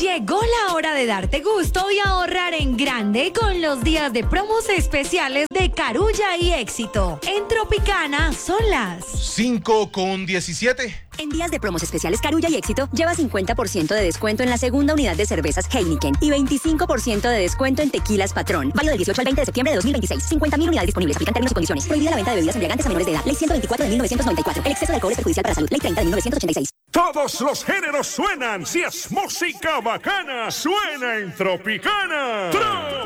Llegó la hora de darte gusto y ahorrar en grande con los días de promos especiales de Carulla y Éxito. En Tropicana son las 5:17. En días de promos especiales Carulla y Éxito, lleva 50% de descuento en la segunda unidad de cervezas Heineken y 25% de descuento en tequilas Patrón. Válido del 18 al 20 de septiembre de 2026. 50.000 unidades disponibles. Aplican términos y condiciones. Prohibida la venta de bebidas embriagantes a menores de edad. Ley 124 de 1994. El exceso de alcohol es perjudicial para la salud. Ley 30 de 1986. Todos los géneros suenan. Si es música bacana, suena en Tropicana.